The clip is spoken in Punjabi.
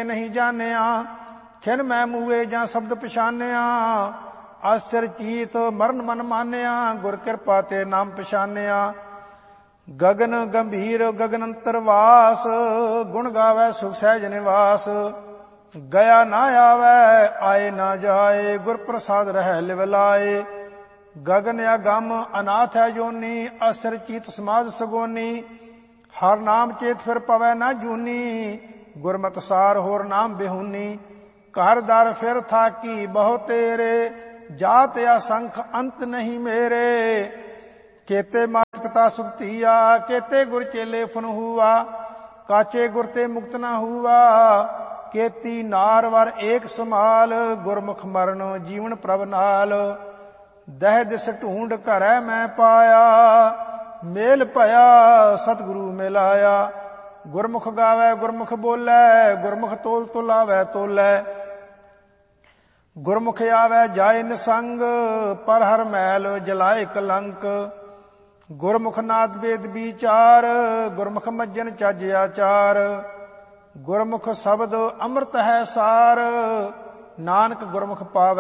ਕੇ ਨਹੀਂ ਜਾਣਿਆ। ਖਿਨ ਮੈਂ ਮੂਏ ਜਾਂ ਸ਼ਬਦ ਪਛਾਨਿਆ, ਅਸਥਿਰ ਚੀਤ ਮਰਨ ਮਨ ਮਾਨਿਆ। ਗੁਰ ਕਿਰਪਾ ਤੇ ਨਾਮ ਪਛਾਨਿਆ। ਗਗਨ ਗੰਭੀਰ ਗਗਨ ਅੰਤਰ ਵਾਸ, ਗੁਣ ਗਾਵੇ ਸੁਖ ਸਹਿਜ ਨਿਵਾਸ। ਗਿਆ ਨਾ ਆਵੈ ਆਏ ਨਾ ਜਾਏ, ਗੁਰ ਪ੍ਰਸਾਦ ਰਹਿ ਲਿਵ ਲਾਏ। ਗਗਨ ਅਗੰਮ ਅਨਾਥ ਹੈ ਜੋਨੀ, ਅਸਥਿਰ ਚੀਤ ਸਮਾਧ ਸਗੋਨੀ। ਹਰ ਨਾਮ ਚੇਤ ਫਿਰ ਪਵੈ ਨਾ ਜੂਨੀ, ਗੁਰਮਤਿ ਸਾਰ ਹੋਰ ਨਾਮ ਬਿਹੂਨੀ। ਘਰ ਦਰ ਫਿਰ ਥਾਕੀ ਬਹੁ ਤੇਰੇ, ਜਾਤ ਅਸੰਖ ਅੰਤ ਨਹੀਂ ਮੇਰੇ। ਕੇਤੇ ਮਾਤ ਪਿਤਾ ਸੁਭਤੀਆ, ਕੇਤੇ ਗੁਰ ਚੇਲੇ ਫਨ ਹੂਆ। ਕਾਚੇ ਗੁਰ ਤੇ ਮੁਕਤ ਨਾ ਹੂਆ, ਕੇਤੀ ਨਾਰ ਵਰ ਏਕ ਸਮਾਲ। ਗੁਰਮੁਖ ਮਰਨ ਜੀਵਨ ਪ੍ਰਭ ਨਾਲ, ਦਹਿ ਦਿਸ ਢੂੰਡ ਘਰੈ ਮੈਂ ਪਾਇਆ। ਮੇਲ ਭਇਆ ਸਤਿਗੁਰੂ ਮਿਲਾਇਆ। ਗੁਰਮੁਖ ਗਾਵੇ ਗੁਰਮੁਖ ਬੋਲੇ, ਗੁਰਮੁਖ ਤੋਲ ਤੁਲਾਵੇ ਤੋਲੇ। ਗੁਰਮੁਖ ਆਵੇ ਜਾਏ ਨਿਸੰਗ, ਪਰ ਹਰ ਮੈਲ ਜਲਾਏ ਕਲੰਕ। ਗੁਰਮੁਖ ਨਾਦ ਵੇਦ ਵਿਚਾਰ, ਗੁਰਮੁਖ ਮੱਜਨ ਚੱਜ ਆਚਾਰ। ਗੁਰਮੁਖ ਸ਼ਬਦ ਅੰਮ੍ਰਿਤ ਹੈ ਸਾਰ, ਨਾਨਕ ਗੁਰਮੁਖ ਪਾਵੈ